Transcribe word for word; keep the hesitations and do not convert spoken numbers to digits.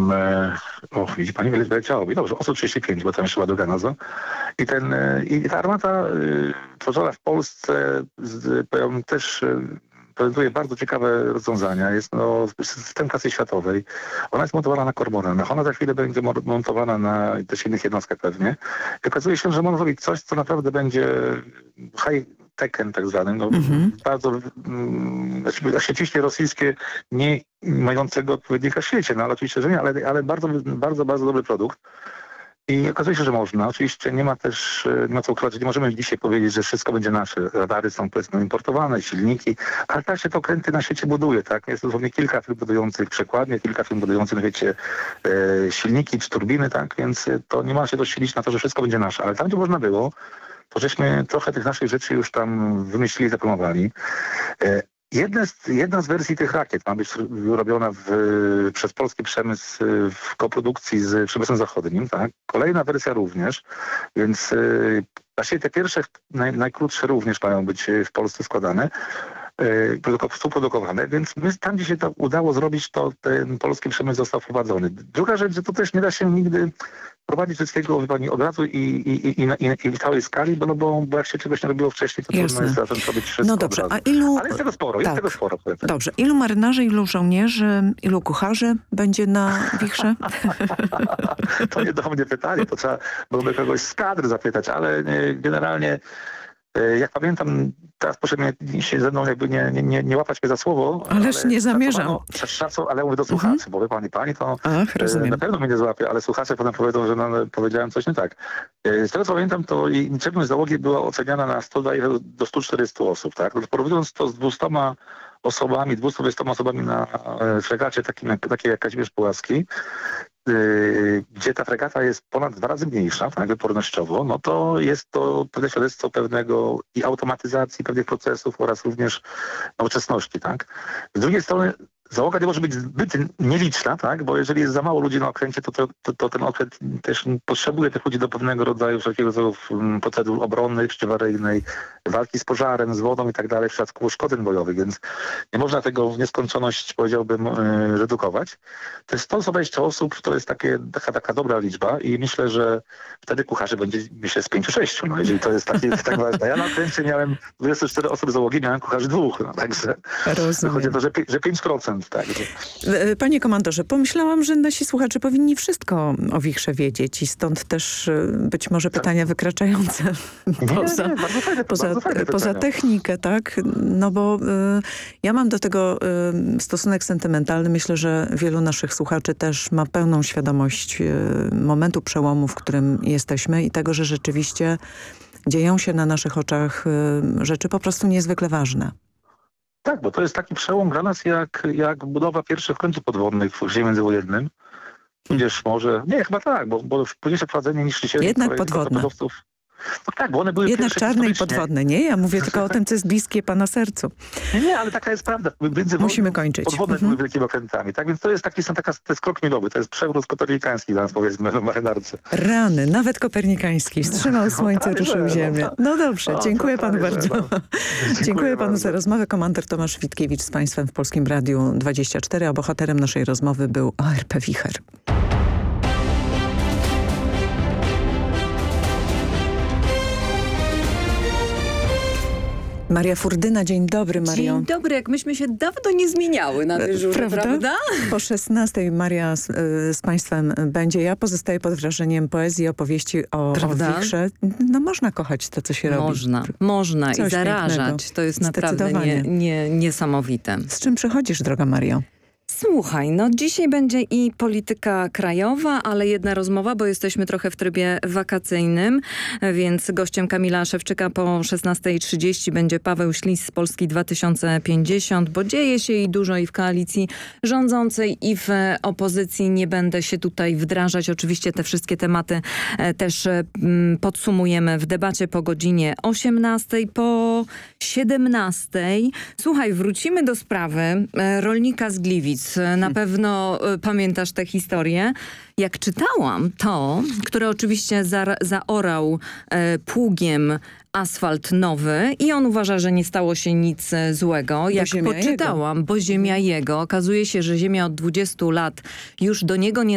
tam, e, o widzi pani, wiele leciało. I dobrze, osób trzydzieści pięć, bo tam jeszcze była druga nazwa. I, ten, e, i ta armata e, tworzona w Polsce z, powiem, też e, prezentuje bardzo ciekawe rozwiązania. Jest no, system klasy światowej. Ona jest montowana na kormoranach. Ona za chwilę będzie montowana na też innych jednostkach pewnie. I okazuje się, że można zrobić coś, co naprawdę będzie high techen tak zwanym. No, mm-hmm. Bardzo mm, znaczy, oczywiście rosyjskie nie mającego odpowiednika w świecie, no ale oczywiście, że nie, ale, ale bardzo, bardzo, bardzo dobry produkt. I okazuje się, że można. Oczywiście nie ma też, nie ma co ukrywać, nie możemy dzisiaj powiedzieć, że wszystko będzie nasze. Radary są powiedzmy importowane, silniki, ale tak się to okręty na świecie buduje, tak? Jest dosłownie kilka firm budujących przekładnie, kilka firm budujących, wiecie, e, silniki czy turbiny, tak? Więc to nie ma się dosilić na to, że wszystko będzie nasze. Ale tam, gdzie można było, to żeśmy trochę tych naszych rzeczy już tam wymyślili, zapromowali. E, Jedna z, jedna z wersji tych rakiet ma być robiona w, przez polski przemysł w koprodukcji z przemysłem zachodnim, tak? Kolejna wersja również, więc yy, właściwie te pierwsze, naj, najkrótsze również mają być w Polsce składane, yy, współprodukowane, więc my tam, gdzie się to udało zrobić, to ten polski przemysł został wprowadzony. Druga rzecz, że to też nie da się nigdy prowadzić wszystkiego pani od razu i, i, i, i, i, i w całej skali, bo, no bo, bo jak się czegoś nie robiło wcześniej, to trudno jest zacząć robić wszystko. No dobrze, a ilu... Ale jest tego sporo, jest tak. tego sporo. Powiedzmy. Dobrze, ilu marynarzy, ilu żołnierzy, ilu kucharzy będzie na wichrze? To nie do mnie pytanie, to trzeba byłoby kogoś z kadry zapytać, ale generalnie jak pamiętam, teraz proszę mnie się ze mną jakby nie, nie, nie łapać mnie za słowo. Ależ nie zamierzam. Szacą, ale mówię do słuchaczy, mm-hmm. bo wie pani, pani to Ach, rozumiem. na pewno mnie nie złapie, ale słuchacze potem powiedzą, że no, powiedziałem coś nie tak. Z tego co pamiętam, to liczebność załogi była oceniana na sto do stu czterdziestu osób, tak? Porównując to z dwustoma osobami, dwustu dwudziestoma osobami na fregacie takim jak, takiej jak Kazimierz Puławski, Yy, gdzie ta fregata jest ponad dwa razy mniejsza, tak, wypornościowo, no to jest to pewne świadectwo pewnego i automatyzacji pewnych procesów oraz również nowoczesności, tak. Z drugiej strony załoga nie może być zbyt nieliczna, tak, bo jeżeli jest za mało ludzi na okręcie, to, to, to, to ten okręt też potrzebuje tych ludzi do pewnego rodzaju wszelkiego rodzaju procedur obronnej, przeciwaryjnej, walki z pożarem, z wodą i tak dalej, w przypadku uszkodzeń bojowych, więc nie można tego w nieskończoność, powiedziałbym, yy, redukować. To jest sto dwadzieścia osób, to jest takie, taka, taka dobra liczba i myślę, że wtedy kucharzy będzie, myślę, z pięciu, sześciu, no jeżeli to jest takie, tak ważne. Ja na okręcie miałem dwadzieścia cztery osoby załogi, miałem kucharzy dwóch, no, także chodzi o to, że, że pięć procent. Tak. Panie komandorze, pomyślałam, że nasi słuchacze powinni wszystko o wichrze wiedzieć i stąd też być może pytania tak. wykraczające nie, poza, nie, nie, bardzo fajne, poza, bardzo fajne poza technikę, tak? No bo y, ja mam do tego y, stosunek sentymentalny. Myślę, że wielu naszych słuchaczy też ma pełną świadomość y, momentu przełomu, w którym jesteśmy i tego, że rzeczywiście dzieją się na naszych oczach y, rzeczy po prostu niezwykle ważne. Tak, bo to jest taki przełom dla nas jak, jak budowa pierwszych krętów podwodnych w ziemi międzywojennym. Tudzież może, nie, chyba tak, bo, bo późniejsze prowadzenie niszczycieli... Jednak podwodne. No tak, bo one były jednak czarne i podwodne, nie? Ja mówię tylko o tym, co jest bliskie pana sercu. Nie, nie, ale taka jest prawda. Musimy kończyć. Podwodne mhm. były wielkimi okrętami, tak? Więc to jest taki, taka, to jest krok milowy, to jest przewrót kopernikański dla nas, powiedzmy, w marynarce. Rany, nawet kopernikański. Wstrzymał słońce, no, ruszył ziemię. No dobrze, no, dziękuję panu bardzo. No. Dziękuję, dziękuję panu bardzo. za rozmowę. Komander Tomasz Witkiewicz z państwem w Polskim Radiu dwadzieścia cztery, a bohaterem naszej rozmowy był O R P Wicher. Maria Furdyna, dzień dobry, Mario. Dzień dobry, jak myśmy się dawno nie zmieniały na dyżurze, prawda? prawda? Po szesnastej Maria z, z państwem będzie. Ja pozostaję pod wrażeniem poezji, opowieści o, o wichrze. No można kochać to, co się robi. Można, można i zarażać. Pięknego. To jest naprawdę nie, nie, niesamowite. Z czym przychodzisz, droga Mario? Słuchaj, no dzisiaj będzie i polityka krajowa, ale jedna rozmowa, bo jesteśmy trochę w trybie wakacyjnym, więc gościem Kamila Szewczyka po szesnastej trzydzieści będzie Paweł Ślis z Polski dwa tysiące pięćdziesiąt, bo dzieje się i dużo i w koalicji rządzącej i w opozycji. Nie będę się tutaj wdrażać. Oczywiście te wszystkie tematy też podsumujemy w debacie po godzinie osiemnastej, po siedemnastej. Słuchaj, wrócimy do sprawy rolnika z Gliwic. Na pewno y, pamiętasz tę historię. Jak czytałam to, które oczywiście za, zaorał y, pługiem asfalt nowy i on uważa, że nie stało się nic złego. Bo Jak poczytałam, jego. bo ziemia jego. Okazuje się, że ziemia od dwudziestu lat już do niego nie